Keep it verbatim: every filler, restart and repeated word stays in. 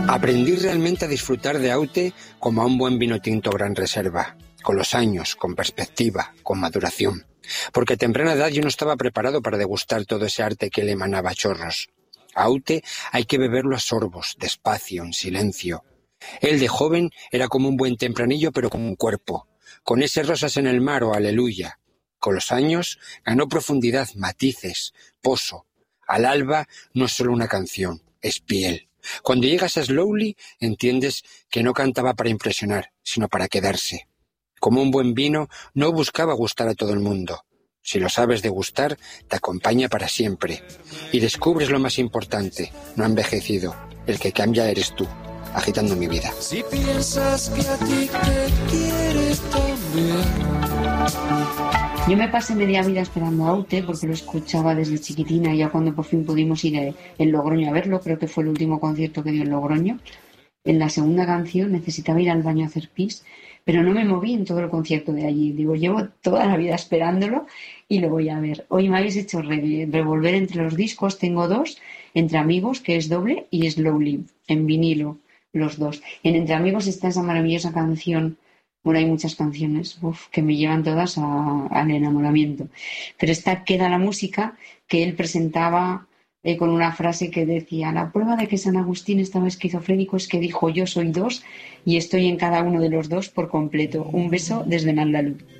Aprendí realmente a disfrutar de Aute como a un buen vino tinto Gran Reserva, con los años, con perspectiva, con maduración. Porque a temprana edad yo no estaba preparado para degustar todo ese arte que le emanaba a chorros. Aute hay que beberlo a sorbos, despacio, en silencio. Él de joven era como un buen tempranillo pero con un cuerpo, con ese rosas en el mar o aleluya. Con los años ganó profundidad, matices, pozo. Al alba no es solo una canción, es piel. Cuando llegas a Slowly entiendes que no cantaba para impresionar, sino para quedarse. Como un buen vino, no buscaba gustar a todo el mundo. Si lo sabes degustar, te acompaña para siempre. Y descubres lo más importante, no ha envejecido. El que cambia eres tú, agitando mi vida. Si piensas que a ti te quiere también. Yo me pasé media vida esperando a Aute porque lo escuchaba desde chiquitina y ya cuando por fin pudimos ir en Logroño a verlo, creo que fue el último concierto que dio en Logroño, en la segunda canción necesitaba ir al baño a hacer pis, pero no me moví en todo el concierto de allí. Digo, llevo toda la vida esperándolo y lo voy a ver. Hoy me habéis hecho re- revolver entre los discos, tengo dos, Entre Amigos, que es doble, y Slowly, en vinilo, los dos. En Entre Amigos está esa maravillosa canción. Bueno, hay muchas canciones uf, que me llevan todas a, al enamoramiento. Pero esta Queda la música que él presentaba eh, con una frase que decía: la prueba de que San Agustín estaba esquizofrénico es que dijo yo soy dos y estoy en cada uno de los dos por completo. Un beso desde Mandalú.